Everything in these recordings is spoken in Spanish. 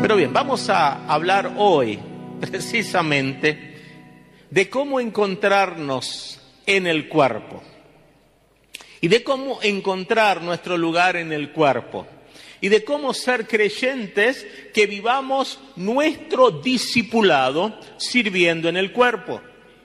Pero bien, vamos a hablar hoy precisamente de cómo encontrarnos en el cuerpo y de cómo encontrar nuestro lugar en el cuerpo y de cómo ser creyentes que vivamos nuestro discipulado sirviendo en el cuerpo.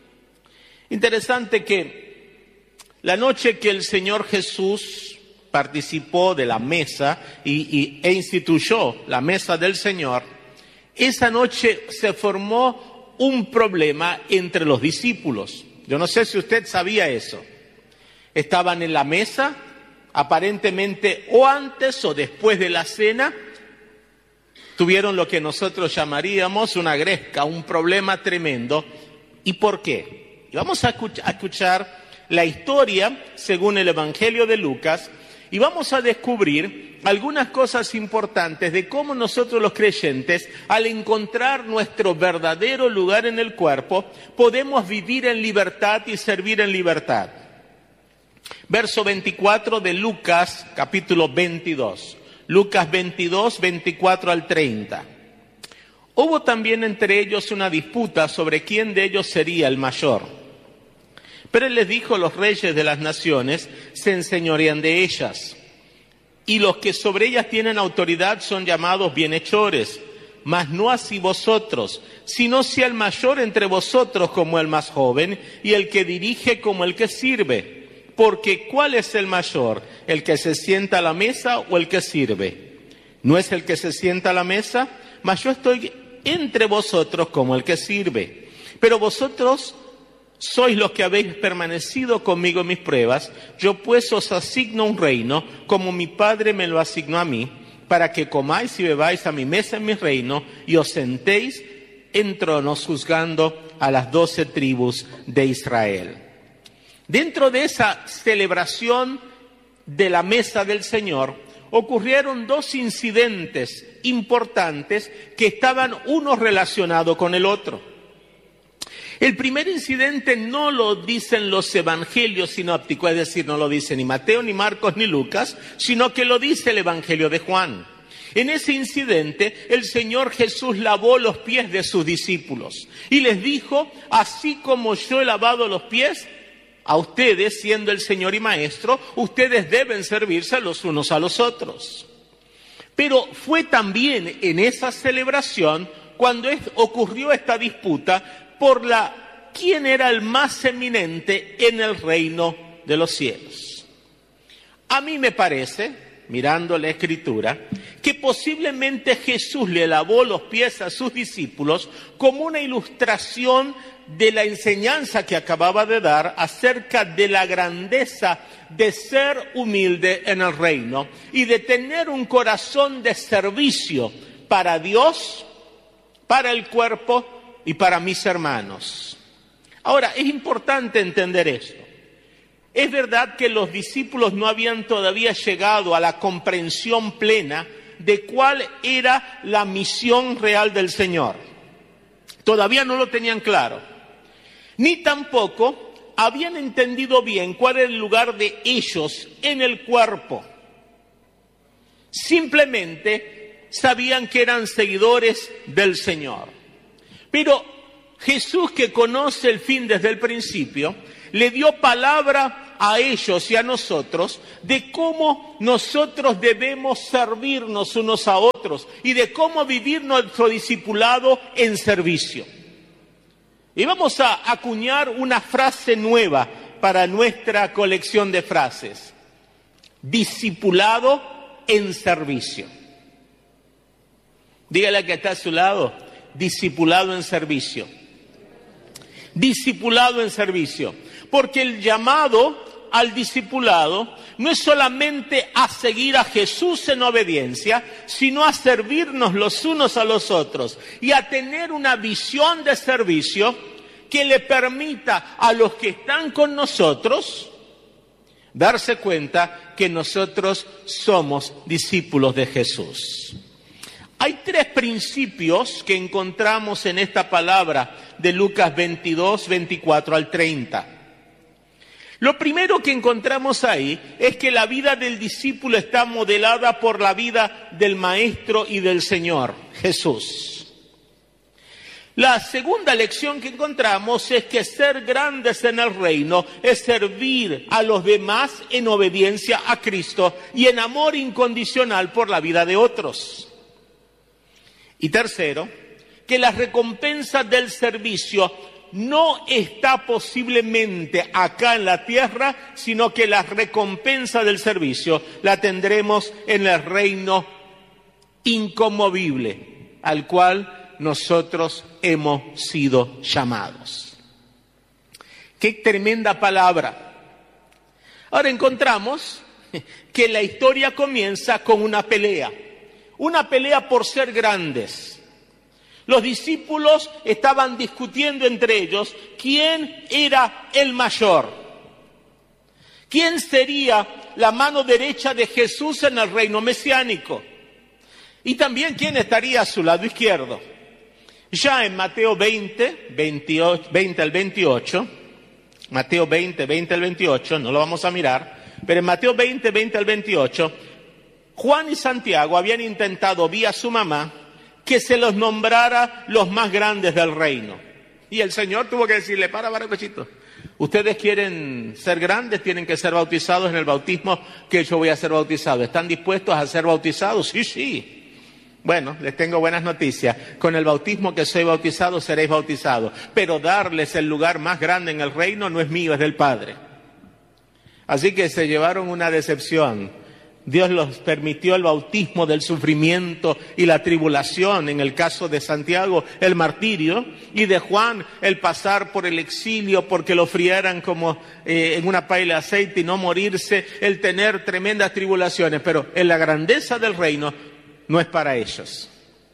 Interesante que la noche que el Señor Jesús participó de la mesa e instituyó la mesa del Señor, esa noche se formó un problema entre los discípulos. Yo no sé si usted sabía eso. Estaban en la mesa, aparentemente o antes o después de la cena, tuvieron lo que nosotros llamaríamos una gresca, un problema tremendo. ¿Y por qué? Y vamos a escuchar la historia según el Evangelio de Lucas y vamos a descubrir algunas cosas importantes de cómo nosotros los creyentes, al encontrar nuestro verdadero lugar en el cuerpo, podemos vivir en libertad y servir en libertad. Verso 24 de Lucas, capítulo 22. Lucas 22, 24 al 30. Hubo también entre ellos una disputa sobre quién de ellos sería el mayor. Pero él les dijo: los reyes de las naciones se enseñorean de ellas, y los que sobre ellas tienen autoridad son llamados bienhechores, mas no así vosotros, sino sea el mayor entre vosotros como el más joven, y el que dirige como el que sirve. Porque ¿cuál es el mayor? ¿El que se sienta a la mesa o el que sirve? ¿No es el que se sienta a la mesa? Mas yo estoy entre vosotros como el que sirve. Pero vosotros sois los que habéis permanecido conmigo en mis pruebas. Yo pues os asigno un reino, como mi Padre me lo asignó a mí, para que comáis y bebáis a mi mesa en mi reino, y os sentéis en tronos juzgando a las 12 tribus de Israel. Dentro de esa celebración de la mesa del Señor, ocurrieron dos incidentes importantes que estaban uno relacionado con el otro. El primer incidente no lo dicen los evangelios sinópticos, es decir, no lo dice ni Mateo, ni Marcos, ni Lucas, sino que lo dice el Evangelio de Juan. En ese incidente, el Señor Jesús lavó los pies de sus discípulos y les dijo: así como yo he lavado los pies a ustedes, siendo el Señor y Maestro, ustedes deben servirse los unos a los otros. Pero fue también en esa celebración cuando ocurrió esta disputa por quién era el más eminente en el reino de los cielos. A mí me parece, mirando la Escritura, que posiblemente Jesús le lavó los pies a sus discípulos como una ilustración de la enseñanza que acababa de dar acerca de la grandeza de ser humilde en el reino y de tener un corazón de servicio para Dios, para el cuerpo y para mis hermanos. Ahora, es importante entender esto. Es verdad que los discípulos no habían todavía llegado a la comprensión plena de cuál era la misión real del Señor. Todavía no lo tenían claro. Ni tampoco habían entendido bien cuál era el lugar de ellos en el cuerpo. Simplemente sabían que eran seguidores del Señor. Pero Jesús, que conoce el fin desde el principio, le dio palabra a ellos y a nosotros de cómo nosotros debemos servirnos unos a otros y de cómo vivir nuestro discipulado en servicio. Y vamos a acuñar una frase nueva para nuestra colección de frases: discipulado en servicio. Dígale que está a su lado: discipulado en servicio. Discipulado en servicio. Porque el llamado al discipulado no es solamente a seguir a Jesús en obediencia, sino a servirnos los unos a los otros y a tener una visión de servicio que le permita a los que están con nosotros darse cuenta que nosotros somos discípulos de Jesús. Hay tres principios que encontramos en esta palabra de Lucas 22, 24 al 30. Lo primero que encontramos ahí es que la vida del discípulo está modelada por la vida del Maestro y del Señor, Jesús. La segunda lección que encontramos es que ser grandes en el reino es servir a los demás en obediencia a Cristo y en amor incondicional por la vida de otros. Y tercero, que las recompensas del servicio no está posiblemente acá en la tierra, sino que la recompensa del servicio la tendremos en el reino inconmovible, al cual nosotros hemos sido llamados. ¡Qué tremenda palabra! Ahora encontramos que la historia comienza con una pelea por ser grandes. Los discípulos estaban discutiendo entre ellos quién era el mayor, quién sería la mano derecha de Jesús en el reino mesiánico y también quién estaría a su lado izquierdo. Ya en Mateo 20 al 28, Mateo 20 al 28, no lo vamos a mirar, pero en Mateo 20 al 28, Juan y Santiago habían intentado vía su mamá que se los nombrara los más grandes del reino. Y el Señor tuvo que decirle, para, cochito, ustedes quieren ser grandes, tienen que ser bautizados en el bautismo que yo voy a ser bautizado. ¿Están dispuestos a ser bautizados? Sí. Bueno, les tengo buenas noticias. Con el bautismo que soy bautizado, seréis bautizados. Pero darles el lugar más grande en el reino no es mío, es del Padre. Así que se llevaron una decepción. Dios los permitió el bautismo del sufrimiento y la tribulación, en el caso de Santiago, el martirio, y de Juan, el pasar por el exilio porque lo frieran como en una paila de aceite y no morirse, el tener tremendas tribulaciones, pero en la grandeza del reino no es para ellos.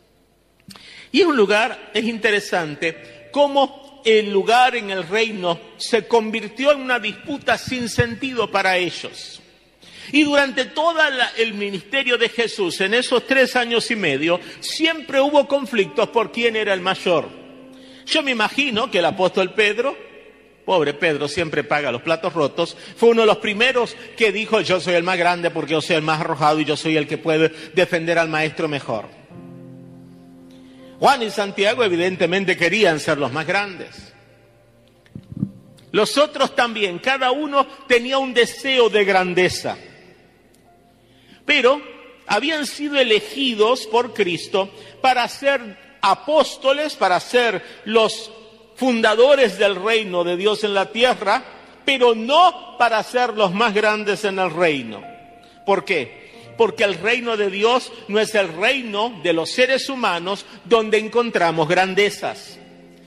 Y es interesante cómo el lugar en el reino se convirtió en una disputa sin sentido para ellos. Y durante todo el ministerio de Jesús, en esos 3 años y medio, siempre hubo conflictos por quién era el mayor. Yo me imagino que el apóstol Pedro, pobre Pedro, siempre paga los platos rotos, fue uno de los primeros que dijo, yo soy el más grande porque yo soy el más arrojado y yo soy el que puede defender al maestro mejor. Juan y Santiago evidentemente querían ser los más grandes. Los otros también, cada uno tenía un deseo de grandeza. Pero habían sido elegidos por Cristo para ser apóstoles, para ser los fundadores del reino de Dios en la tierra, pero no para ser los más grandes en el reino. ¿Por qué? Porque el reino de Dios no es el reino de los seres humanos donde encontramos grandezas.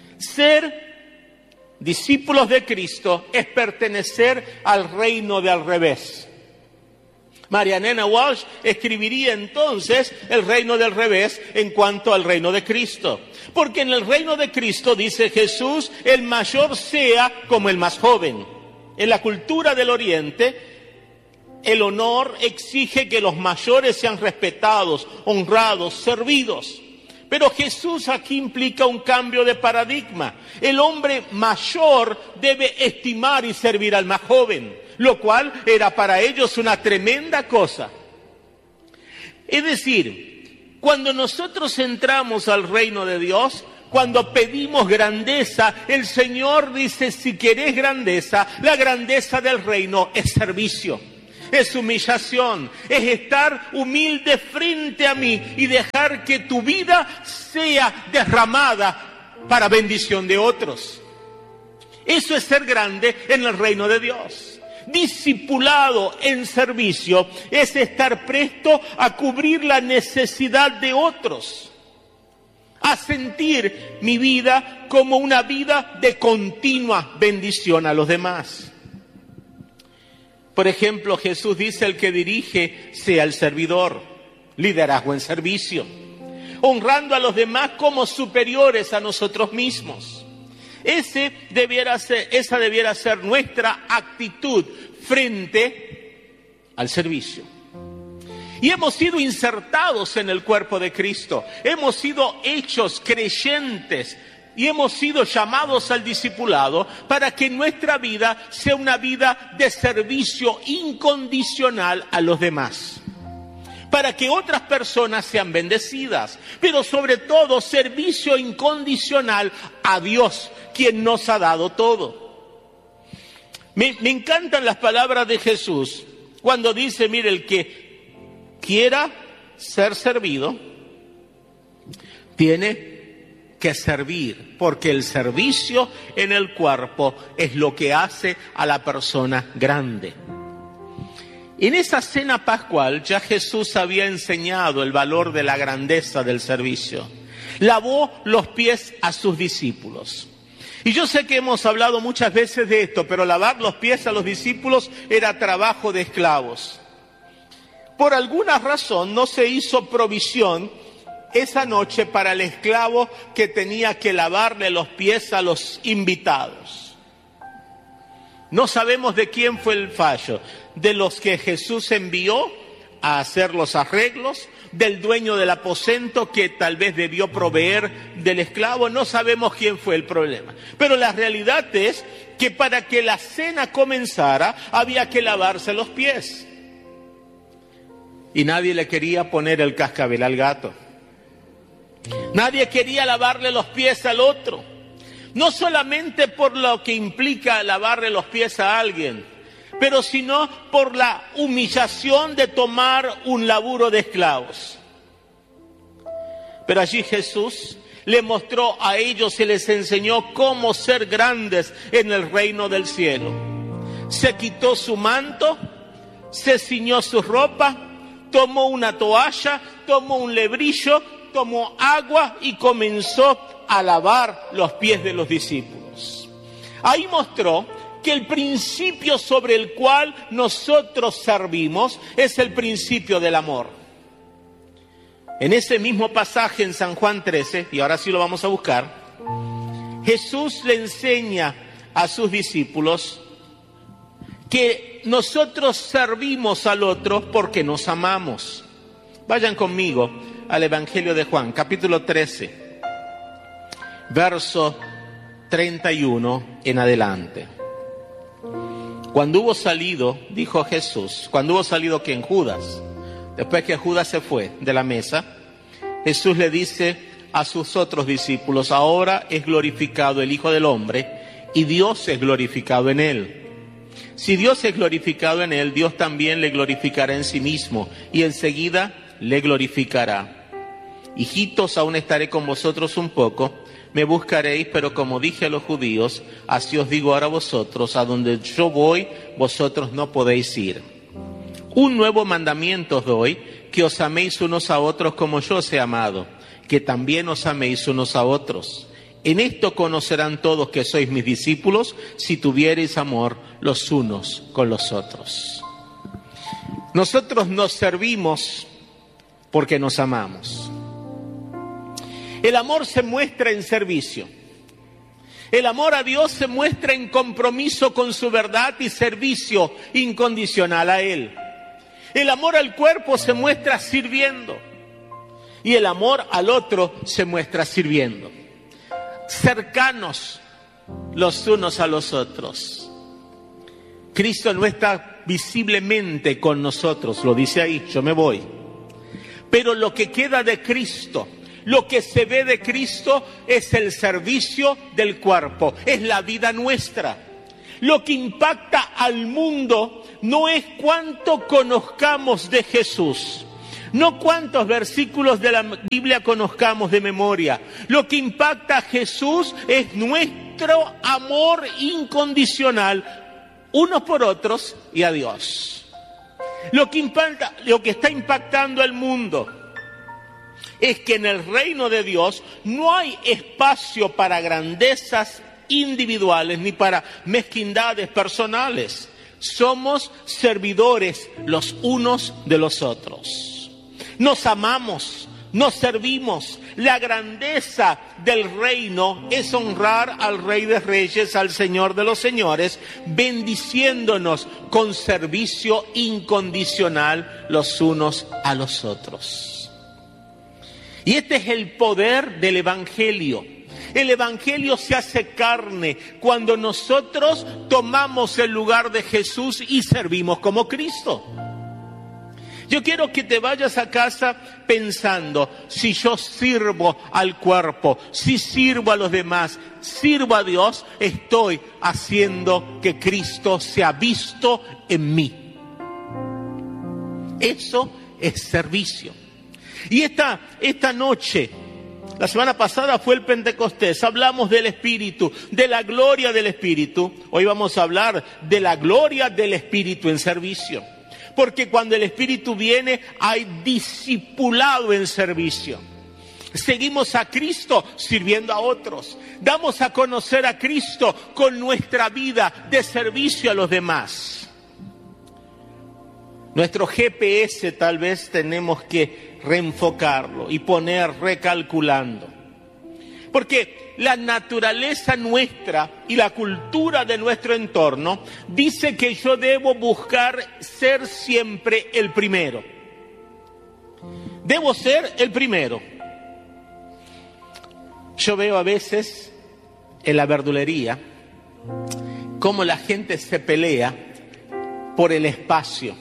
Ser discípulos de Cristo es pertenecer al reino de al revés. Marianela Walsh escribiría entonces el reino del revés en cuanto al reino de Cristo. Porque en el reino de Cristo, dice Jesús, el mayor sea como el más joven. En la cultura del Oriente, el honor exige que los mayores sean respetados, honrados, servidos. Pero Jesús aquí implica un cambio de paradigma. El hombre mayor debe estimar y servir al más joven, lo cual era para ellos una tremenda cosa. Es decir, cuando nosotros entramos al reino de Dios, cuando pedimos grandeza, el Señor dice, si querés grandeza, la grandeza del reino es servicio. Es humillación, es estar humilde frente a mí y dejar que tu vida sea derramada para bendición de otros. Eso es ser grande en el reino de Dios. Discipulado en servicio es estar presto a cubrir la necesidad de otros, a sentir mi vida como una vida de continua bendición a los demás. Por ejemplo, Jesús dice, el que dirige sea el servidor, liderazgo en servicio, honrando a los demás como superiores a nosotros mismos. Esa debiera ser nuestra actitud frente al servicio. Y hemos sido insertados en el cuerpo de Cristo, hemos sido hechos creyentes y hemos sido llamados al discipulado para que nuestra vida sea una vida de servicio incondicional a los demás, para que otras personas sean bendecidas, pero sobre todo servicio incondicional a Dios, quien nos ha dado todo. Me encantan las palabras de Jesús cuando dice, mire, el que quiera ser servido tiene que servir, porque el servicio en el cuerpo es lo que hace a la persona grande. En esa cena pascual ya Jesús había enseñado el valor de la grandeza del servicio. Lavó los pies a sus discípulos. Y yo sé que hemos hablado muchas veces de esto, pero lavar los pies a los discípulos era trabajo de esclavos. Por alguna razón no se hizo provisión esa noche para el esclavo que tenía que lavarle los pies a los invitados. No sabemos de quién fue el fallo, de los que Jesús envió a hacer los arreglos, del dueño del aposento que tal vez debió proveer del esclavo, no sabemos quién fue el problema. Pero la realidad es que para que la cena comenzara había que lavarse los pies. Y nadie le quería poner el cascabel al gato. Nadie quería lavarle los pies al otro. No solamente por lo que implica lavarle los pies a alguien, pero sino por la humillación de tomar un laburo de esclavos. Pero allí Jesús le mostró a ellos y les enseñó cómo ser grandes en el reino del cielo. Se quitó su manto, se ciñó su ropa, tomó una toalla, tomó un lebrillo, tomó agua y comenzó a lavar los pies de los discípulos. Ahí mostró que el principio sobre el cual nosotros servimos es el principio del amor. En ese mismo pasaje en San Juan 13, y ahora sí lo vamos a buscar, Jesús le enseña a sus discípulos que nosotros servimos al otro porque nos amamos. Vayan conmigo al Evangelio de Juan, capítulo 13, verso 31 en adelante. Cuando hubo salido, dijo Jesús, cuando hubo salido ¿quién? Judas. Después que Judas se fue de la mesa, Jesús le dice a sus otros discípulos, ahora es glorificado el Hijo del Hombre y Dios es glorificado en él. Si Dios es glorificado en él, Dios también le glorificará en sí mismo y enseguida le glorificará. Hijitos, aún estaré con vosotros un poco, me buscaréis, pero como dije a los judíos, así os digo ahora a vosotros, a donde yo voy, vosotros no podéis ir. Un nuevo mandamiento os doy, que os améis unos a otros como yo os he amado, que también os améis unos a otros. En esto conocerán todos que sois mis discípulos, si tuviereis amor los unos con los otros. Nosotros nos servimos porque nos amamos. El amor se muestra en servicio. El amor a Dios se muestra en compromiso con su verdad y servicio incondicional a Él. El amor al cuerpo se muestra sirviendo. Y el amor al otro se muestra sirviendo. Cercanos los unos a los otros. Cristo no está visiblemente con nosotros, lo dice ahí, yo me voy. Pero lo que queda de Cristo, lo que se ve de Cristo es el servicio del cuerpo, es la vida nuestra. Lo que impacta al mundo no es cuánto conozcamos de Jesús, no cuántos versículos de la Biblia conozcamos de memoria. Lo que impacta a Jesús es nuestro amor incondicional unos por otros y a Dios. Lo que está impactando al mundo es que en el reino de Dios no hay espacio para grandezas individuales ni para mezquindades personales. Somos servidores los unos de los otros. Nos amamos, nos servimos. La grandeza del reino es honrar al Rey de Reyes, al Señor de los Señores, bendiciéndonos con servicio incondicional los unos a los otros. Y este es el poder del Evangelio. El Evangelio se hace carne cuando nosotros tomamos el lugar de Jesús y servimos como Cristo. Yo quiero que te vayas a casa pensando, si yo sirvo al cuerpo, si sirvo a los demás, sirvo a Dios, estoy haciendo que Cristo sea visto en mí. Eso es servicio. Y esta noche, la semana pasada fue el Pentecostés, hablamos del Espíritu, de la gloria del Espíritu. Hoy vamos a hablar de la gloria del Espíritu en servicio. Porque cuando el Espíritu viene, hay discipulado en servicio. Seguimos a Cristo sirviendo a otros. Damos a conocer a Cristo con nuestra vida de servicio a los demás. Nuestro GPS tal vez tenemos que reenfocarlo y poner recalculando. Porque la naturaleza nuestra y la cultura de nuestro entorno dice que yo debo buscar ser siempre el primero. Debo ser el primero. Yo veo a veces en la verdulería cómo la gente se pelea por el espacio.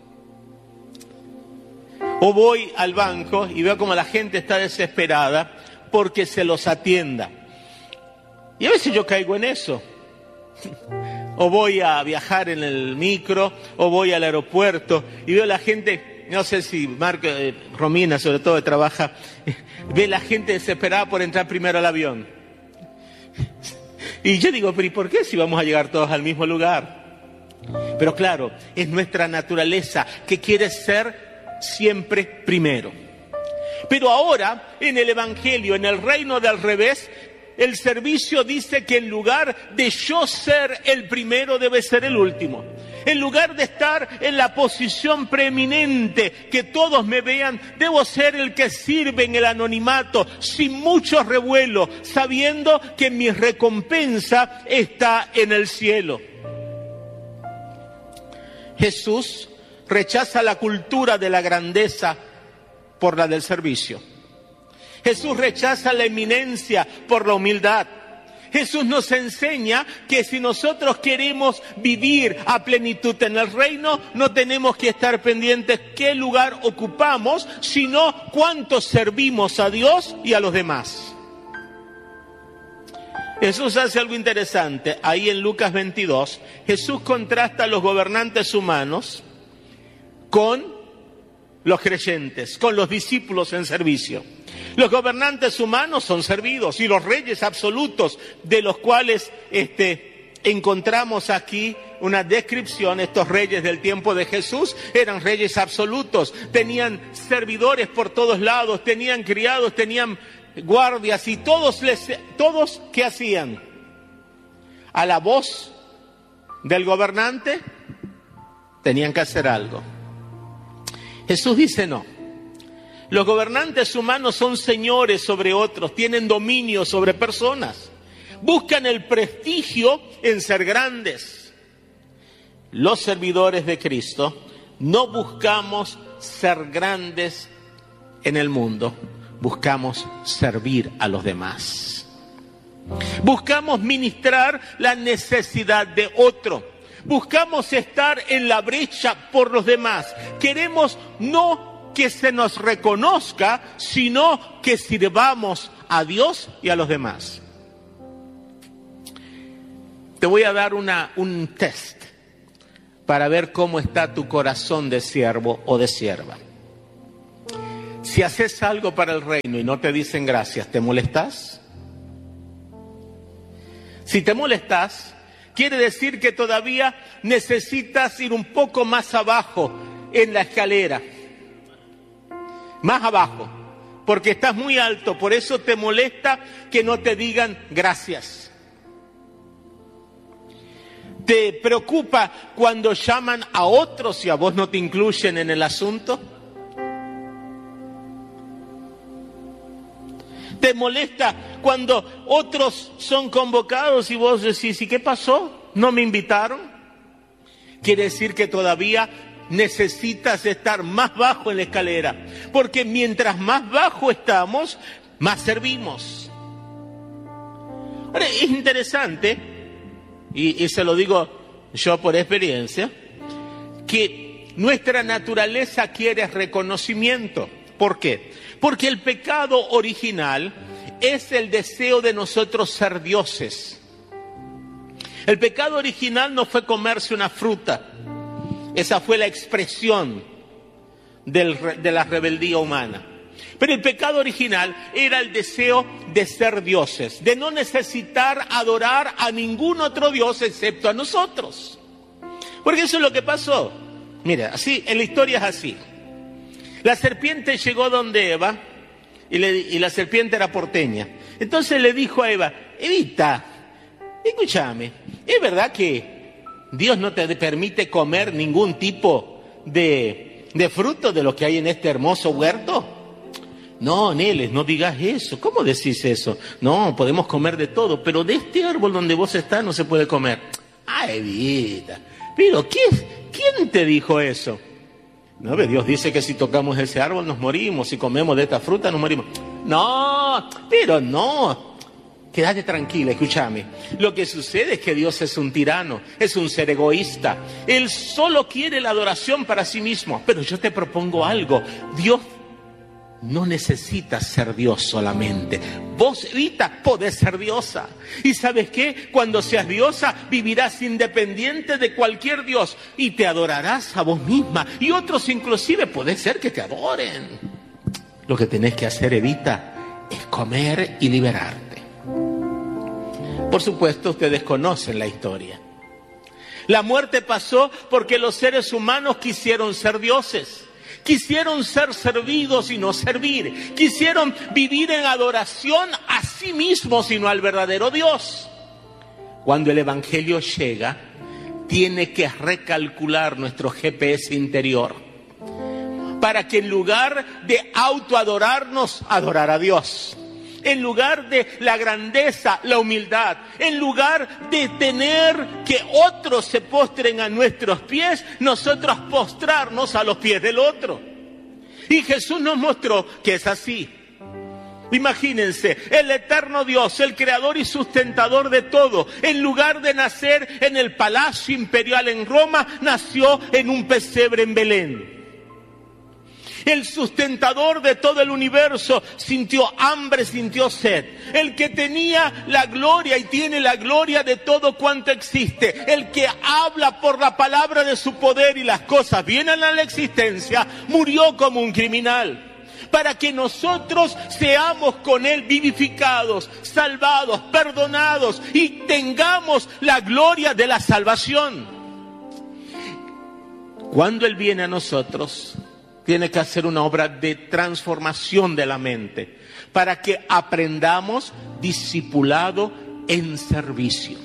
O voy al banco y veo cómo la gente está desesperada porque se los atienda. Y a veces yo caigo en eso. O voy a viajar en el micro, o voy al aeropuerto y veo a la gente, no sé si Romina sobre todo trabaja, ve la gente desesperada por entrar primero al avión. Y yo digo, pero ¿y por qué si vamos a llegar todos al mismo lugar? Pero claro, es nuestra naturaleza que quiere ser siempre primero. Pero ahora, en el Evangelio, en el reino del revés, el servicio dice que en lugar de yo ser el primero, debe ser el último. En lugar de estar en la posición preeminente, que todos me vean, debo ser el que sirve en el anonimato, sin mucho revuelo, sabiendo que mi recompensa está en el cielo. Jesús rechaza la cultura de la grandeza por la del servicio. Jesús rechaza la eminencia por la humildad. Jesús nos enseña que si nosotros queremos vivir a plenitud en el reino, no tenemos que estar pendientes qué lugar ocupamos, sino cuánto servimos a Dios y a los demás. Jesús hace algo interesante. Ahí en Lucas 22, Jesús contrasta a los gobernantes humanos con los creyentes, con los discípulos en servicio. Los gobernantes humanos son servidos y los reyes absolutos de los cuales encontramos aquí una descripción. Estos reyes del tiempo de Jesús eran reyes absolutos, tenían servidores por todos lados, tenían criados, tenían guardias y todos ¿qué hacían? A la voz del gobernante tenían que hacer algo. Jesús dice no. Los gobernantes humanos son señores sobre otros, tienen dominio sobre personas. Buscan el prestigio en ser grandes. Los servidores de Cristo no buscamos ser grandes en el mundo, buscamos servir a los demás. Buscamos ministrar la necesidad de otro. Buscamos estar en la brecha por los demás. Queremos no que se nos reconozca, sino que sirvamos a Dios y a los demás. Te voy a dar un test para ver cómo está tu corazón de siervo o de sierva. Si haces algo para el reino y no te dicen gracias, ¿te molestas? Si te molestas, quiere decir que todavía necesitas ir un poco más abajo en la escalera. Más abajo, porque estás muy alto, por eso te molesta que no te digan gracias. ¿Te preocupa cuando llaman a otros y a vos no te incluyen en el asunto? ¿Te molesta cuando otros son convocados y vos decís, ¿y qué pasó? ¿No me invitaron? Quiere decir que todavía necesitas estar más bajo en la escalera, porque mientras más bajo estamos, más servimos. Ahora, es interesante, y se lo digo yo por experiencia, que nuestra naturaleza quiere reconocimiento. ¿Por qué? Porque el pecado original es el deseo de nosotros ser dioses. El pecado original no fue comerse una fruta. Esa fue la expresión de la rebeldía humana. Pero el pecado original era el deseo de ser dioses, de no necesitar adorar a ningún otro dios excepto a nosotros. Porque eso es lo que pasó. Mira, así, en la historia es así. La serpiente llegó donde Eva, y la serpiente era porteña. Entonces le dijo a Eva: Evita, escúchame, ¿es verdad que Dios no te permite comer ningún tipo de fruto de lo que hay en este hermoso huerto? No, Neles, no digas eso. ¿Cómo decís eso? No, podemos comer de todo, pero de este árbol donde vos estás no se puede comer. Ay, Evita, pero ¿quién te dijo eso? No, Dios dice que si tocamos ese árbol nos morimos, si comemos de esta fruta nos morimos. No, pero no. Quédate tranquila, escúchame. Lo que sucede es que Dios es un tirano, es un ser egoísta. Él solo quiere la adoración para sí mismo. Pero yo te propongo algo. Dios no necesita ser Dios solamente. Vos, Evita, podés ser diosa. ¿Y sabes qué? Cuando seas diosa, vivirás independiente de cualquier dios y te adorarás a vos misma. Y otros inclusive puede ser que te adoren. Lo que tenés que hacer, Evita, es comer y liberarte. Por supuesto, ustedes conocen la historia. La muerte pasó porque los seres humanos quisieron ser dioses. Quisieron ser servidos y no servir. Quisieron vivir en adoración a sí mismos y no al verdadero Dios. Cuando el Evangelio llega, tiene que recalcular nuestro GPS interior, para que en lugar de autoadorarnos, adorar a Dios. En lugar de la grandeza, la humildad. En lugar de tener que otros se postren a nuestros pies, nosotros postrarnos a los pies del otro. Y Jesús nos mostró que es así. Imagínense, el eterno Dios, el creador y sustentador de todo, en lugar de nacer en el palacio imperial en Roma, nació en un pesebre en Belén. El sustentador de todo el universo sintió hambre, sintió sed. El que tenía la gloria y tiene la gloria de todo cuanto existe. El que habla por la palabra de su poder y las cosas vienen a la existencia, murió como un criminal. Para que nosotros seamos con Él vivificados, salvados, perdonados y tengamos la gloria de la salvación. Cuando Él viene a nosotros, tiene que hacer una obra de transformación de la mente para que aprendamos discipulado en servicio.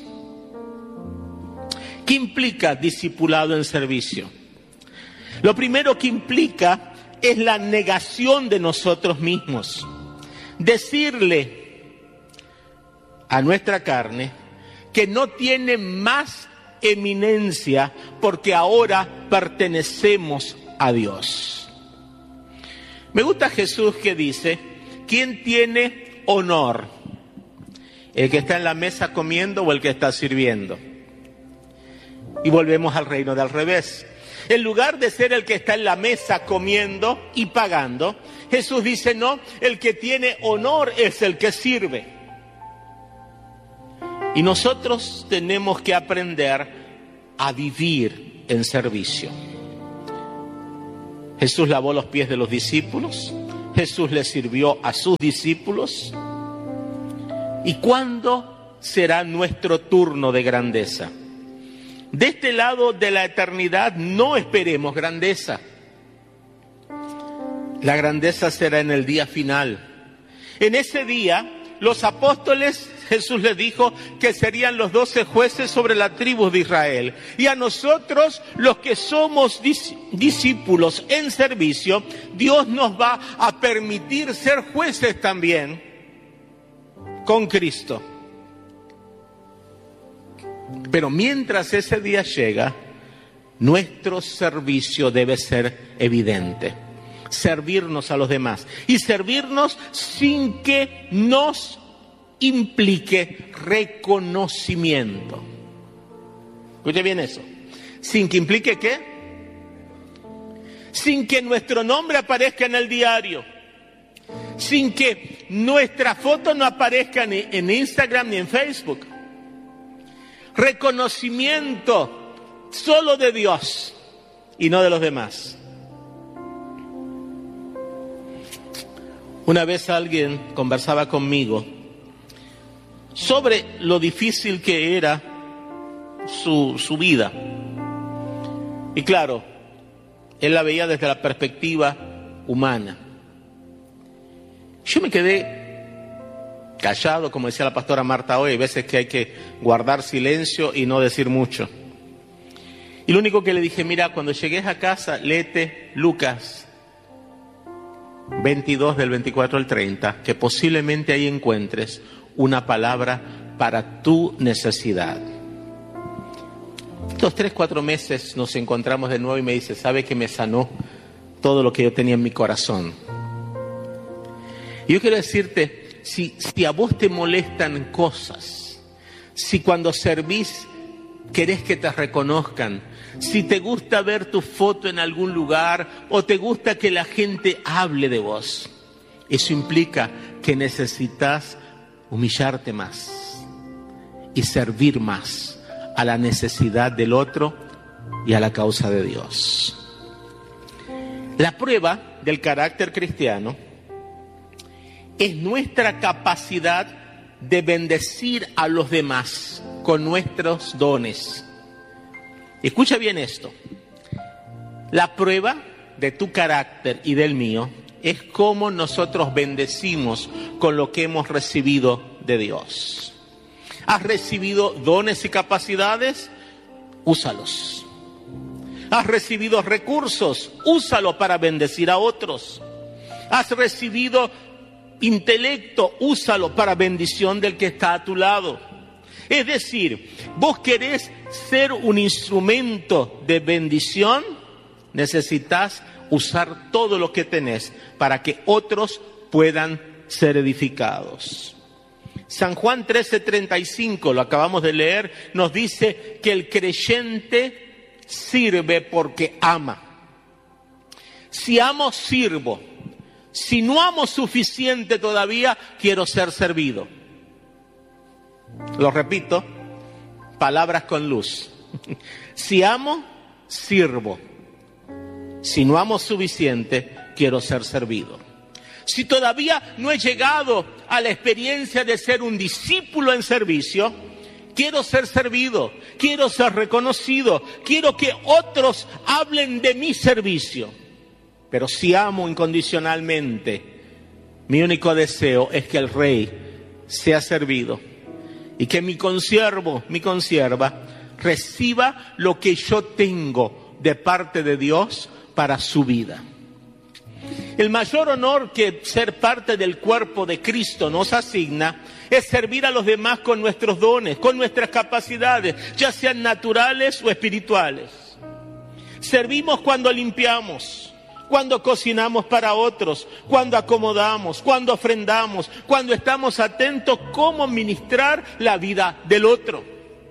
¿Qué implica discipulado en servicio? Lo primero que implica es la negación de nosotros mismos. Decirle a nuestra carne que no tiene más eminencia porque ahora pertenecemos a Dios. Me gusta Jesús que dice: ¿quién tiene honor? ¿El que está en la mesa comiendo o el que está sirviendo? Y volvemos al reino del revés. En lugar de ser el que está en la mesa comiendo y pagando, Jesús dice: no, el que tiene honor es el que sirve. Y nosotros tenemos que aprender a vivir en servicio. Jesús lavó los pies de los discípulos. Jesús les sirvió a sus discípulos. ¿Y cuándo será nuestro turno de grandeza? De este lado de la eternidad no esperemos grandeza. La grandeza será en el día final. En ese día, los apóstoles, Jesús les dijo que serían los 12 jueces sobre la tribu de Israel. Y a nosotros, los que somos discípulos en servicio, Dios nos va a permitir ser jueces también con Cristo. Pero mientras ese día llega, nuestro servicio debe ser evidente. Servirnos a los demás. Y servirnos sin que nos implique reconocimiento. Escuche bien eso. ¿Sin que implique qué? Sin que nuestro nombre aparezca en el diario. Sin que nuestra foto no aparezca ni en Instagram ni en Facebook. Reconocimiento solo de Dios y no de los demás. Una vez alguien conversaba conmigo sobre lo difícil que era su vida. Y claro, él la veía desde la perspectiva humana. Yo me quedé callado, como decía la pastora Marta hoy. Hay veces que hay que guardar silencio y no decir mucho. Y lo único que le dije, mira, cuando llegues a casa, léete Lucas 22 del 24 al 30, que posiblemente ahí encuentres una palabra para tu necesidad. Estos 3-4 meses nos encontramos de nuevo y me dice, ¿sabe que me sanó todo lo que yo tenía en mi corazón? Y yo quiero decirte, si a vos te molestan cosas, si cuando servís querés que te reconozcan, si te gusta ver tu foto en algún lugar o te gusta que la gente hable de vos, eso implica que necesitas humillarte más y servir más a la necesidad del otro y a la causa de Dios. La prueba del carácter cristiano es nuestra capacidad de bendecir a los demás con nuestros dones. Escucha bien esto. La prueba de tu carácter y del mío es cómo nosotros bendecimos con lo que hemos recibido de Dios. ¿Has recibido dones y capacidades? Úsalos. ¿Has recibido recursos? Úsalo para bendecir a otros. ¿Has recibido intelecto? Úsalo para bendición del que está a tu lado. Es decir, vos querés ser un instrumento de bendición, necesitas usar todo lo que tenés para que otros puedan ser edificados. San Juan 13:35, lo acabamos de leer, nos dice que el creyente sirve porque ama. Si amo, sirvo. Si no amo suficiente todavía, quiero ser servido. Lo repito, palabras con luz. Si amo, sirvo. Si no amo suficiente, quiero ser servido. Si todavía no he llegado a la experiencia de ser un discípulo en servicio, quiero ser servido, quiero ser reconocido, quiero que otros hablen de mi servicio. Pero si amo incondicionalmente, mi único deseo es que el Rey sea servido y que mi consiervo, mi consierva, reciba lo que yo tengo de parte de Dios para su vida. El mayor honor que ser parte del cuerpo de Cristo nos asigna es servir a los demás con nuestros dones, con nuestras capacidades, ya sean naturales o espirituales. Servimos cuando limpiamos, cuando cocinamos para otros, cuando acomodamos, cuando ofrendamos, cuando estamos atentos cómo ministrar la vida del otro.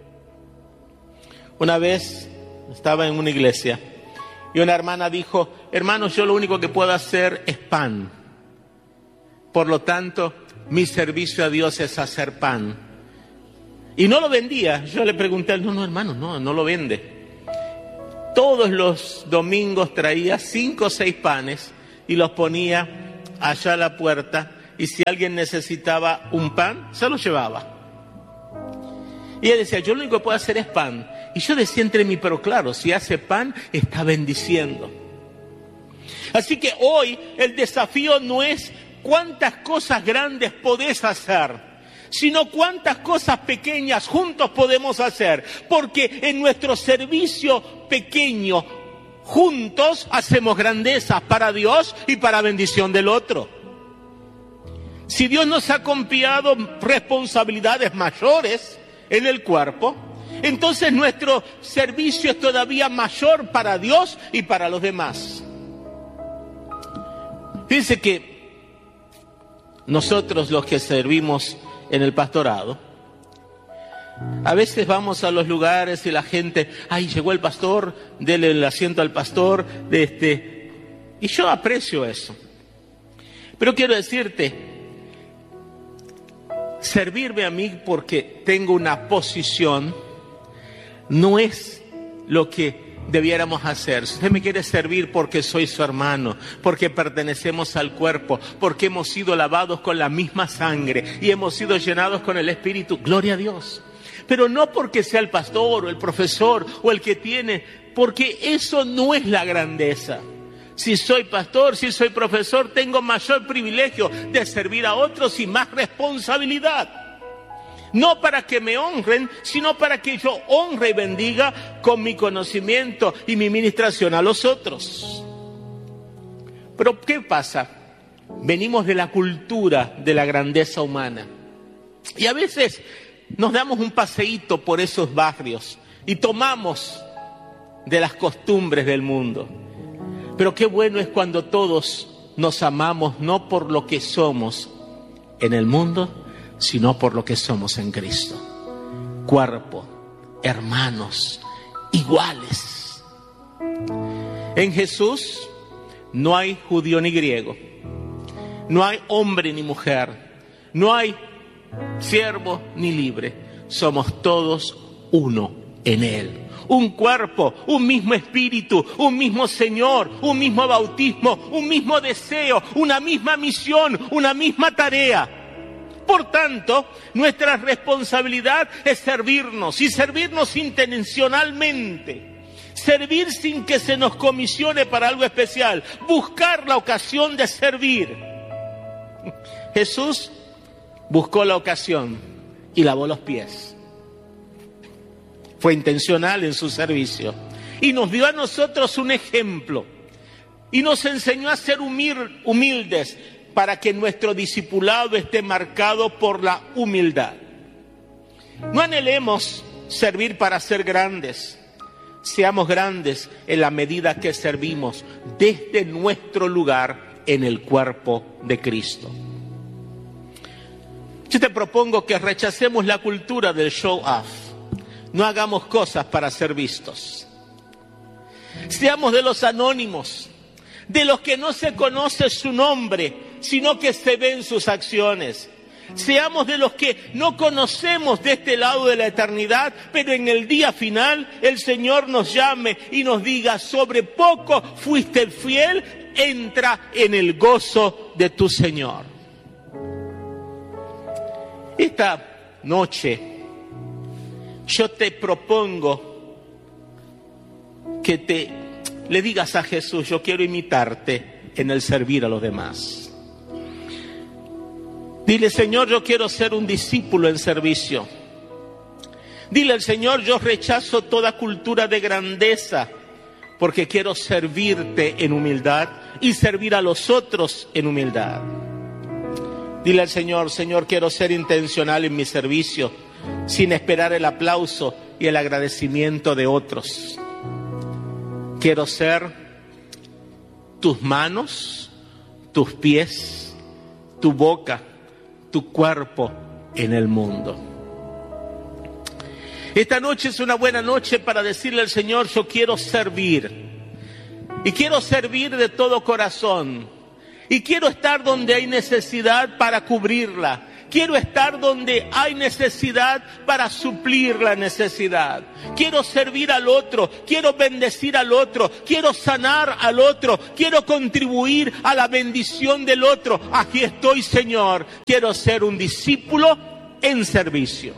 Una vez estaba en una iglesia y una hermana dijo, hermanos, yo lo único que puedo hacer es pan. Por lo tanto, mi servicio a Dios es hacer pan. Y no lo vendía. Yo le pregunté, no hermano, no lo vende. Todos los domingos traía 5 o 6 panes y los ponía allá a la puerta. Y si alguien necesitaba un pan, se lo llevaba. Y ella decía, yo lo único que puedo hacer es pan. Y yo decía entre mí, pero claro, si hace pan, está bendiciendo. Así que hoy el desafío no es cuántas cosas grandes podés hacer, sino cuántas cosas pequeñas juntos podemos hacer. Porque en nuestro servicio pequeño, juntos hacemos grandezas para Dios y para bendición del otro. Si Dios nos ha confiado responsabilidades mayores en el cuerpo, entonces nuestro servicio es todavía mayor para Dios y para los demás. Fíjense que nosotros los que servimos en el pastorado. A veces vamos a los lugares y la gente, ay, llegó el pastor, dele el asiento al pastor, y yo aprecio eso. Pero quiero decirte, servirme a mí porque tengo una posición no es lo que debiéramos hacer. Si usted me quiere servir porque soy su hermano, porque pertenecemos al cuerpo, porque hemos sido lavados con la misma sangre y hemos sido llenados con el Espíritu, gloria a Dios. Pero no porque sea el pastor o el profesor o el que tiene, porque eso no es la grandeza. Si soy pastor, si soy profesor, tengo mayor privilegio de servir a otros y más responsabilidad. No para que me honren, sino para que yo honre y bendiga con mi conocimiento y mi ministración a los otros. Pero ¿qué pasa? Venimos de la cultura de la grandeza humana. Y a veces nos damos un paseíto por esos barrios y tomamos de las costumbres del mundo. Pero qué bueno es cuando todos nos amamos no por lo que somos en el mundo, sino por lo que somos en Cristo. Cuerpo, hermanos, iguales. En Jesús no hay judío ni griego, no hay hombre ni mujer, no hay siervo ni libre. Somos todos uno en Él. Un cuerpo, un mismo espíritu, un mismo Señor, un mismo bautismo, un mismo deseo, una misma misión, una misma tarea. Por tanto, nuestra responsabilidad es servirnos y servirnos intencionalmente. Servir sin que se nos comisione para algo especial. Buscar la ocasión de servir. Jesús buscó la ocasión y lavó los pies. Fue intencional en su servicio. Y nos dio a nosotros un ejemplo. Y nos enseñó a ser humildes, para que nuestro discipulado esté marcado por la humildad. No anhelemos servir para ser grandes. Seamos grandes en la medida que servimos desde nuestro lugar en el cuerpo de Cristo. Yo te propongo que rechacemos la cultura del show off. No hagamos cosas para ser vistos. Seamos de los anónimos, de los que no se conoce su nombre, sino que se ven sus acciones. Seamos de los que no conocemos de este lado de la eternidad, pero en el día final el Señor nos llame y nos diga: sobre poco fuiste fiel, entra en el gozo de tu Señor. Esta noche yo te propongo que le digas a Jesús: yo quiero imitarte en el servir a los demás. Dile: Señor, yo quiero ser un discípulo en servicio. Dile al Señor: yo rechazo toda cultura de grandeza, porque quiero servirte en humildad y servir a los otros en humildad. Dile al Señor: Señor, quiero ser intencional en mi servicio, sin esperar el aplauso y el agradecimiento de otros. Quiero ser tus manos, tus pies, tu boca, tu cuerpo en el mundo. Esta noche es una buena noche para decirle al Señor: yo quiero servir. Y quiero servir de todo corazón. Y quiero estar donde hay necesidad para cubrirla. Quiero estar donde hay necesidad para suplir la necesidad. Quiero servir al otro, quiero bendecir al otro, quiero sanar al otro, quiero contribuir a la bendición del otro. Aquí estoy, Señor. Quiero ser un discípulo en servicio.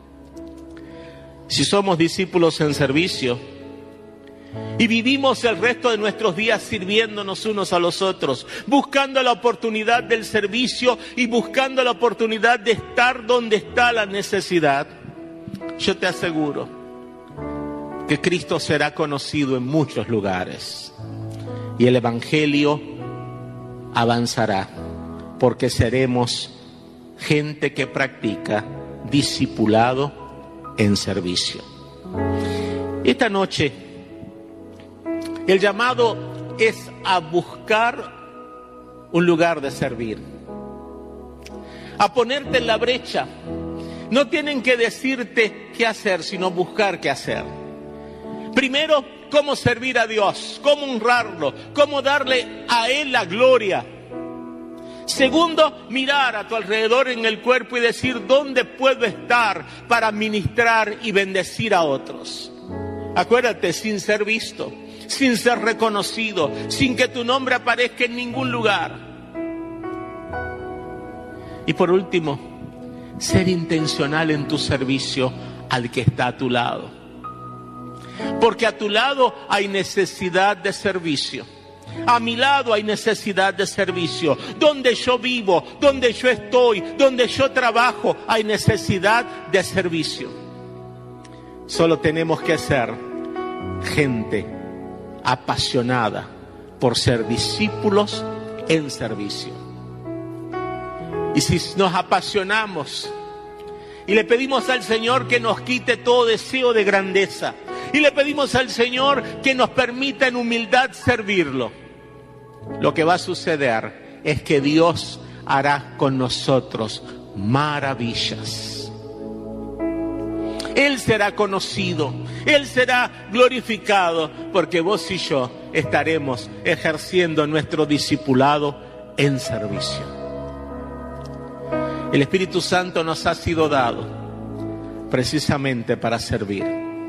Si somos discípulos en servicio y vivimos el resto de nuestros días sirviéndonos unos a los otros, buscando la oportunidad del servicio y buscando la oportunidad de estar donde está la necesidad, yo te aseguro que Cristo será conocido en muchos lugares y el Evangelio avanzará, porque seremos gente que practica discipulado en servicio. Esta noche el llamado es a buscar un lugar de servir, a ponerte en la brecha. No tienen que decirte qué hacer, sino buscar qué hacer. Primero, cómo servir a Dios, cómo honrarlo, cómo darle a Él la gloria. Segundo, mirar a tu alrededor en el cuerpo y decir dónde puedo estar para ministrar y bendecir a otros. Acuérdate, sin ser visto, sin ser reconocido, sin que tu nombre aparezca en ningún lugar. Y por último, ser intencional en tu servicio al que está a tu lado. Porque a tu lado hay necesidad de servicio. A mi lado hay necesidad de servicio. Donde yo vivo, donde yo estoy, donde yo trabajo, hay necesidad de servicio. Solo tenemos que ser gente apasionada por ser discípulos en servicio. Y si nos apasionamos y le pedimos al Señor que nos quite todo deseo de grandeza, y le pedimos al Señor que nos permita en humildad servirlo, lo que va a suceder es que Dios hará con nosotros maravillas. Él será conocido, Él será glorificado, porque vos y yo estaremos ejerciendo nuestro discipulado en servicio. El Espíritu Santo nos ha sido dado precisamente para servir,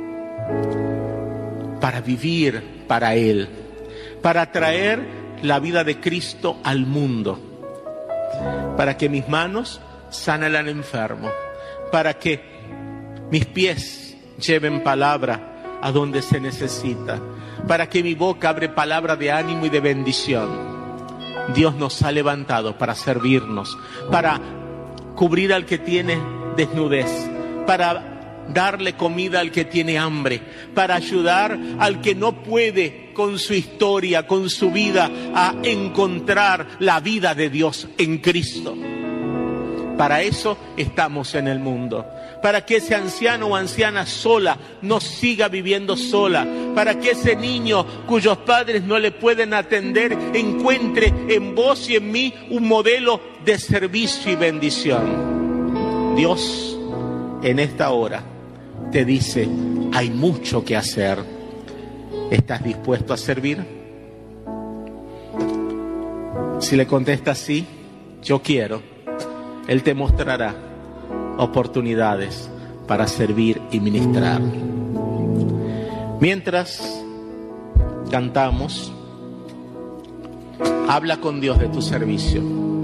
para vivir para Él, para traer la vida de Cristo al mundo, para que mis manos sanen al enfermo, para que mis pies lleven palabra a donde se necesita, para que mi boca abre palabra de ánimo y de bendición. Dios nos ha levantado para servirnos, para cubrir al que tiene desnudez, para darle comida al que tiene hambre, para ayudar al que no puede con su historia, con su vida, a encontrar la vida de Dios en Cristo. Para eso estamos en el mundo, para que ese anciano o anciana sola no siga viviendo sola, para que ese niño cuyos padres no le pueden atender encuentre en vos y en mí un modelo de servicio y bendición. Dios en esta hora te dice, hay mucho que hacer. ¿Estás dispuesto a servir? Si le contestas sí, yo quiero, Él te mostrará oportunidades para servir y ministrar. Mientras cantamos, habla con Dios de tu servicio.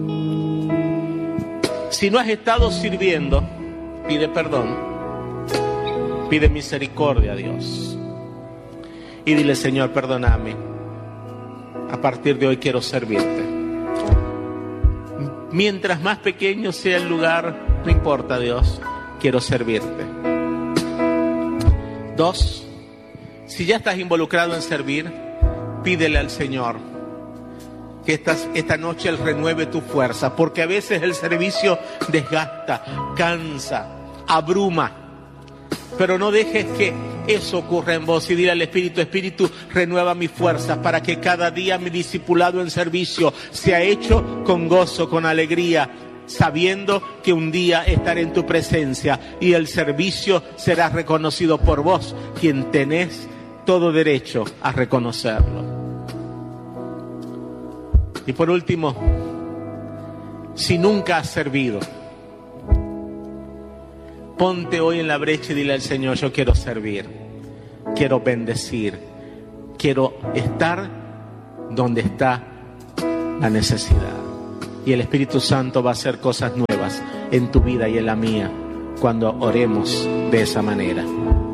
Si no has estado sirviendo, pide perdón, pide misericordia a Dios y dile, Señor, perdóname, a partir de hoy quiero servirte. Mientras más pequeño sea el lugar, no importa, Dios, quiero servirte. 2, si ya estás involucrado en servir, pídele al Señor que esta noche Él renueve tu fuerza, porque a veces el servicio desgasta, cansa, abruma, pero no dejes que eso ocurra en vos y dile al Espíritu, Espíritu, renueva mis fuerzas para que cada día mi discipulado en servicio sea hecho con gozo, con alegría, sabiendo que un día estaré en tu presencia y el servicio será reconocido por vos, quien tenés todo derecho a reconocerlo. Y por último, si nunca has servido, ponte hoy en la brecha y dile al Señor, yo quiero servir, quiero bendecir, quiero estar donde está la necesidad. Y el Espíritu Santo va a hacer cosas nuevas en tu vida y en la mía cuando oremos de esa manera.